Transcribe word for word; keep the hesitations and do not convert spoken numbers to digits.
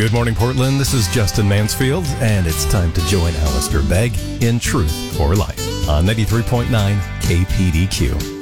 Good morning, Portland. This is Justin Mansfield, and it's time to join Alistair Begg in Truth or Life on ninety-three point nine K P D Q.